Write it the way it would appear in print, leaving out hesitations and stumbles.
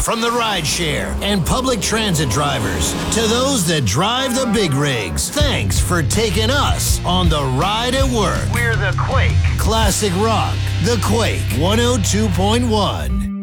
from the rideshare and public transit drivers to those that drive the big rigs. Thanks for taking us on the ride at work. We're the Quake. Classic rock, the Quake 102.1.